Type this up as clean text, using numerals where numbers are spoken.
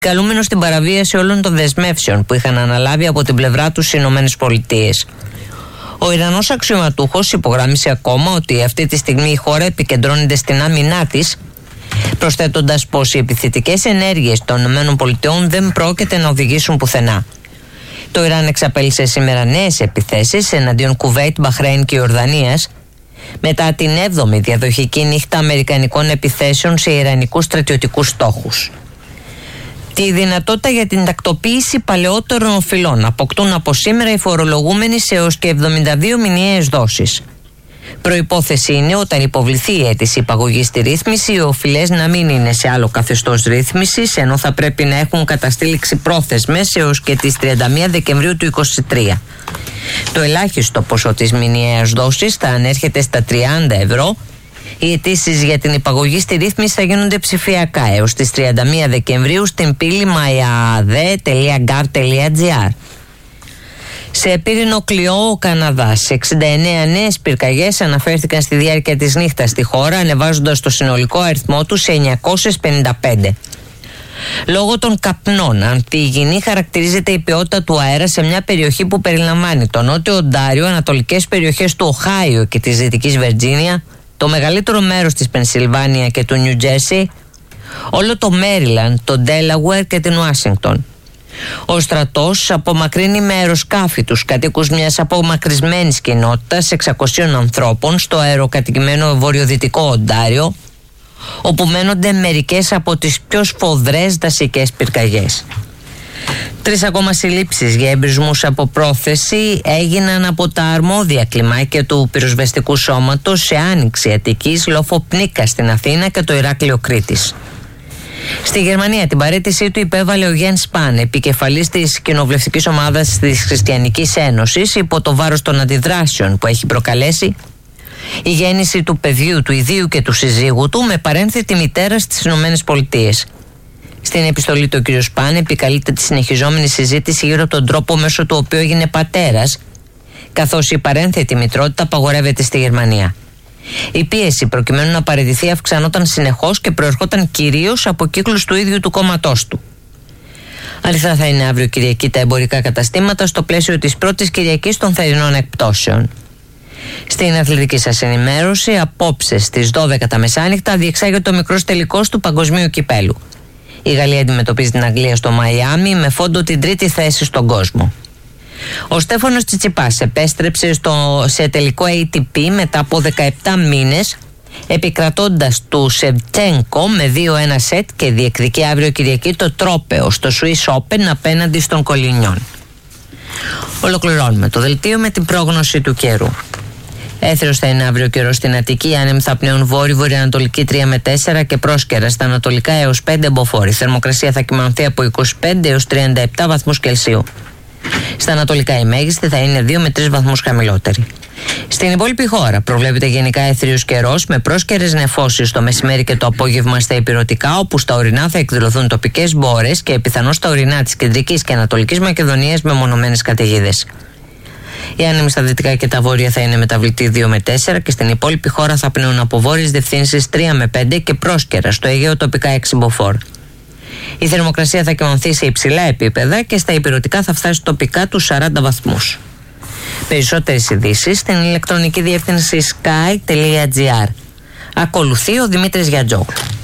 καλούμενο στην παραβίαση όλων των δεσμεύσεων που είχαν αναλάβει από την πλευρά τους οι Ηνωμένες Πολιτείες. Ο Ιρανός αξιωματούχος υπογράμμισε ακόμα ότι αυτή τη στιγμή η χώρα επικεντρώνεται στην άμυνά της, προσθέτοντας πως οι επιθετικές ενέργειες των ΗΠΑ δεν πρόκειται να οδηγήσουν πουθενά. Το Ιράν εξαπέλυσε σήμερα νέες επιθέσεις εναντίον Κουβέιτ, Μπαχρέιν και Ιορδανίας, μετά την 7η διαδοχική νύχτα αμερικανικών επιθέσεων σε ιρανικούς στρατιωτικούς στόχους. Τη δυνατότητα για την τακτοποίηση παλαιότερων οφειλών αποκτούν από σήμερα οι φορολογούμενοι σε έως και 72 μηνιαίες δόσεις. Προϋπόθεση είναι όταν υποβληθεί η αίτηση υπαγωγής στη ρύθμιση, οι οφειλές να μην είναι σε άλλο καθεστώς ρύθμισης, ενώ θα πρέπει να έχουν καταστήλει ξυπρόθεσμες έως και τις 31 Δεκεμβρίου του 2023. Το ελάχιστο ποσό της μηνιαίας δόσης θα ανέρχεται στα 30 ευρώ. Οι αιτήσεις για την υπαγωγή στη ρύθμιση θα γίνονται ψηφιακά έως τις 31 Δεκεμβρίου στην πύλη myaade.gov.gr. Σε πύρινο κλειό ο Καναδάς, 69 νέες πυρκαγιές αναφέρθηκαν στη διάρκεια της νύχτας στη χώρα, ανεβάζοντας το συνολικό αριθμό του σε 955. Λόγω των καπνών αντιγυνή χαρακτηρίζεται η ποιότητα του αέρα σε μια περιοχή που περιλαμβάνει το Νότιο Οντάριο, ανατολικές περιοχές του Οχάιο και της Δυτικής Βιρτζίνια, το μεγαλύτερο μέρος της Πενσιλβάνια και του Νιου Τζέρσι, όλο το Μέριλαντ, το Ντέλαουερ και την Ουάσιγκτον. Ο στρατός απομακρύνει με αεροσκάφη τους κατοίκους μιας απομακρυσμένης κοινότητας 600 ανθρώπων στο αεροκατοικημένο βορειοδυτικό Οντάριο, όπου μένονται μερικές από τις πιο σφοδρές δασικές πυρκαγιές. 3 ακόμα συλλήψεις για εμπρισμούς από πρόθεση έγιναν από τα αρμόδια κλιμάκια του πυροσβεστικού σώματος σε Άνοιξη Αττικής, Λόφο Πνίκα στην Αθήνα και το Ηράκλειο Κρήτης. Στη Γερμανία την παραίτησή του υπέβαλε ο Γιάνν Σπάν, επικεφαλής της κοινοβουλευτικής ομάδας της Χριστιανικής Ένωσης, υπό το βάρος των αντιδράσεων που έχει προκαλέσει η γέννηση του παιδιού του ιδίου και του συζύγου του με παρένθετη μητέρα στις ΗΠΑ. Στην επιστολή του ο κ. Σπάν επικαλείται τη συνεχιζόμενη συζήτηση γύρω από τον τρόπο μέσω του οποίου έγινε πατέρας, καθώς η παρένθετη μητρότητα απαγορεύεται στη Γερμανία. Η πίεση προκειμένου να παραιτηθεί αυξανόταν συνεχώς και προερχόταν κυρίως από κύκλους του ίδιου του κόμματός του. Αληθά θα είναι αύριο Κυριακή τα εμπορικά καταστήματα στο πλαίσιο της πρώτης Κυριακής των θερινών εκπτώσεων. Στην αθλητική σας ενημέρωση, απόψε στις 12 τα μεσάνυχτα διεξάγεται ο μικρός τελικός του Παγκοσμίου Κυπέλου. Η Γαλλία αντιμετωπίζει την Αγγλία στο Μαϊάμι με φόντο την 3η θέση στον κόσμο. Ο Στέφανος Τσιτσιπάς επέστρεψε σε τελικό ATP μετά από 17 μήνες, επικρατώντας του Σεβτσένκο με 2-1 σετ και διεκδικεί αύριο Κυριακή το τρόπαιο στο Swiss Open απέναντι στον Κολινιόν. Ολοκληρώνουμε το δελτίο με την πρόγνωση του καιρού. Έθριος θα είναι αύριο καιρός στην Αττική, άνεμοι θα πνέουν βόρειο-βορειοανατολική 3 με 4 και πρόσκαιρα στα ανατολικά έως 5 μποφόρ. Θερμοκρασία θα κυμανθεί από 25 έως 37 βαθμούς Κελσίου. Στα ανατολικά η μέγιστη θα είναι 2 με 3 βαθμούς χαμηλότερη. Στην υπόλοιπη χώρα προβλέπεται γενικά έθριος καιρός με πρόσκαιρες νεφώσεις το μεσημέρι και το απόγευμα στα ηπειρωτικά, όπου στα ορεινά θα εκδηλωθούν τοπικές μπόρες και πιθανώς στα ορεινά της κεντρικής και ανατολικής Μακεδονίας με μονομένες καταιγίδες. Οι άνεμοι στα δυτικά και τα βόρεια θα είναι μεταβλητοί 2 με 4 και στην υπόλοιπη χώρα θα πνέουν από βόρειες διευθύνσεις 3 με 5 και πρόσκαιρα στο Αιγαίο τοπικά 6 μποφόρ. Η θερμοκρασία θα κυμανθεί σε υψηλά επίπεδα και στα ηπειρωτικά θα φτάσει τοπικά τους 40 βαθμούς. Περισσότερες ειδήσεις στην ηλεκτρονική διεύθυνση sky.gr. Ακολουθεί ο Δημήτρης Γιατζόγλου.